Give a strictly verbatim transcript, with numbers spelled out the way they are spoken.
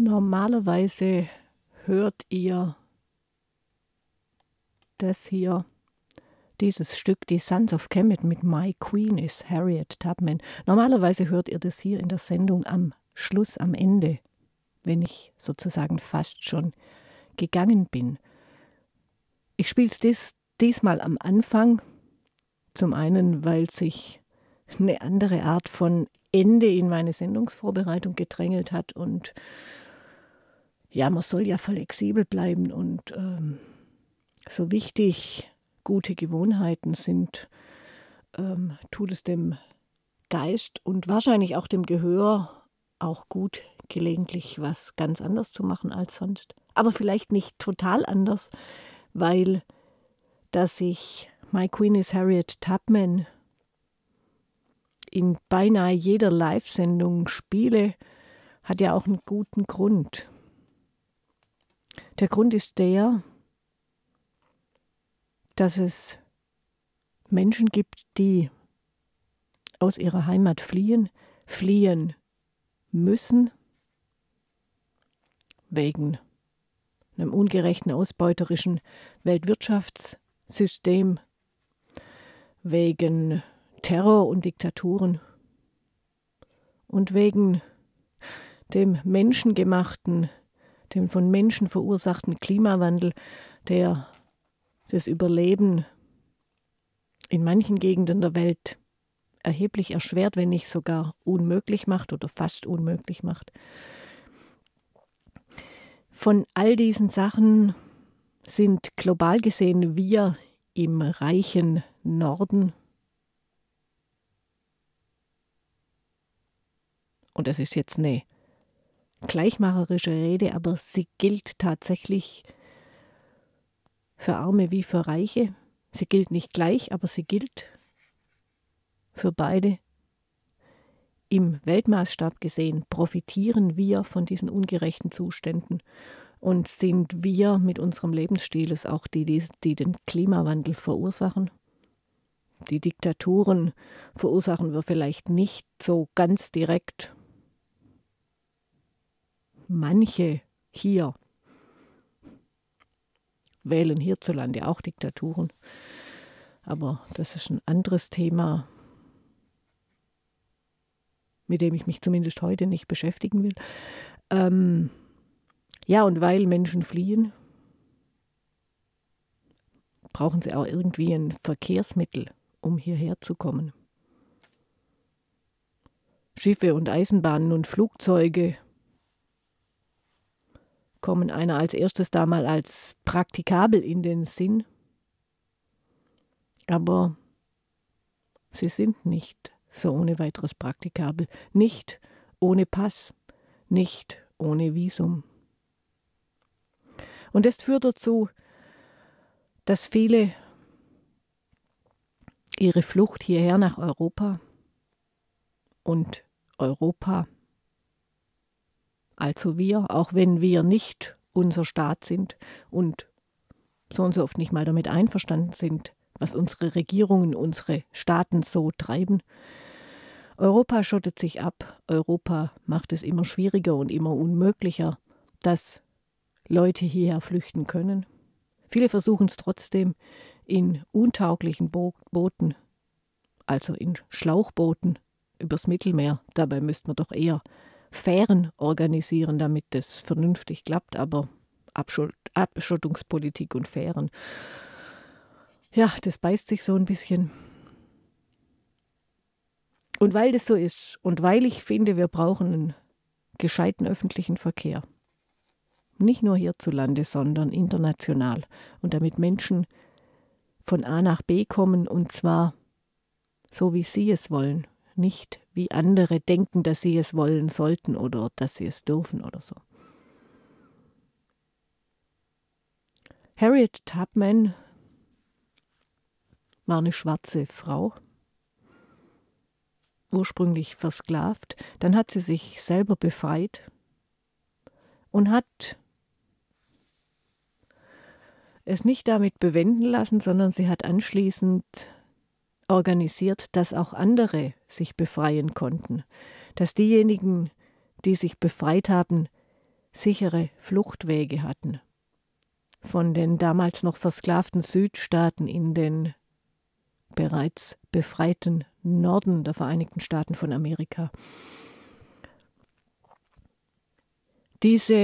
Normalerweise hört ihr das hier, dieses Stück, die Sons of Kemet mit My Queen ist Harriet Tubman. Normalerweise hört ihr das hier in der Sendung am Schluss, am Ende, wenn ich sozusagen fast schon gegangen bin. Ich spiele es dies, diesmal am Anfang, zum einen, weil sich eine andere Art von Ende in meine Sendungsvorbereitung gedrängelt hat und ja, man soll ja flexibel bleiben und ähm, so wichtig gute Gewohnheiten sind, ähm, tut es dem Geist und wahrscheinlich auch dem Gehör auch gut, gelegentlich was ganz anders zu machen als sonst. Aber vielleicht nicht total anders, weil dass ich My Queen is Harriet Tubman in beinahe jeder Live-Sendung spiele, hat ja auch einen guten Grund. Der Grund ist der, dass es Menschen gibt, die aus ihrer Heimat fliehen, fliehen müssen, wegen einem ungerechten, ausbeuterischen Weltwirtschaftssystem, wegen Terror und Diktaturen und wegen dem menschengemachten, dem von Menschen verursachten Klimawandel, der das Überleben in manchen Gegenden der Welt erheblich erschwert, wenn nicht sogar unmöglich macht oder fast unmöglich macht. Von all diesen Sachen sind global gesehen wir im reichen Norden, und das ist jetzt eine gleichmacherische Rede, aber sie gilt tatsächlich für Arme wie für Reiche. Sie gilt nicht gleich, aber sie gilt für beide. Im Weltmaßstab gesehen profitieren wir von diesen ungerechten Zuständen und sind wir mit unserem Lebensstil es auch die, die, die den Klimawandel verursachen. Die Diktaturen verursachen wir vielleicht nicht so ganz direkt. Manche hier wählen hierzulande auch Diktaturen, aber das ist ein anderes Thema, mit dem ich mich zumindest heute nicht beschäftigen will. Ähm, ja, und weil Menschen fliehen, brauchen sie auch irgendwie ein Verkehrsmittel, um hierher zu kommen. Schiffe und Eisenbahnen und Flugzeuge kommen einer als erstes da mal als praktikabel in den Sinn, aber sie sind nicht so ohne weiteres praktikabel, nicht ohne Pass, nicht ohne Visum. Und das führt dazu, dass viele ihre Flucht hierher nach Europa und Europa, also wir, auch wenn wir nicht unser Staat sind und so und so oft nicht mal damit einverstanden sind, was unsere Regierungen, unsere Staaten so treiben. Europa schottet sich ab, Europa macht es immer schwieriger und immer unmöglicher, dass Leute hierher flüchten können. Viele versuchen es trotzdem in untauglichen Bo- Booten, also in Schlauchbooten übers Mittelmeer. Dabei müsste man doch eher Fähren organisieren, damit das vernünftig klappt, aber Abschott- Abschottungspolitik und Fähren, ja, das beißt sich so ein bisschen. Und weil das so ist und weil ich finde, wir brauchen einen gescheiten öffentlichen Verkehr, nicht nur hierzulande, sondern international, und damit Menschen von A nach B kommen, und zwar so, wie sie es wollen, nicht wie andere denken, dass sie es wollen sollten oder dass sie es dürfen oder so. Harriet Tubman war eine schwarze Frau, ursprünglich versklavt. Dann hat sie sich selber befreit und hat es nicht damit bewenden lassen, sondern sie hat anschließend organisiert, dass auch andere sich befreien konnten. Dass diejenigen, die sich befreit haben, sichere Fluchtwege hatten. Von den damals noch versklavten Südstaaten in den bereits befreiten Norden der Vereinigten Staaten von Amerika. Diese